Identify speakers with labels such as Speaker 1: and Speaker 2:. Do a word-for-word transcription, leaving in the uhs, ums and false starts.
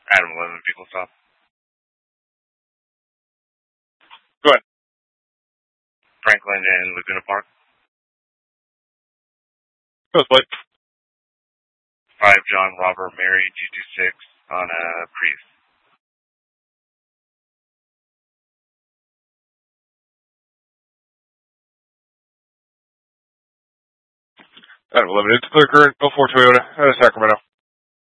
Speaker 1: Adam eleven, people stop. Go ahead. Franklin and Laguna Park.
Speaker 2: Go, Blake.
Speaker 1: Five John Robert Mary two two six on a Prius.
Speaker 2: Adam eleven, it's clear current, oh four Toyota, out of Sacramento.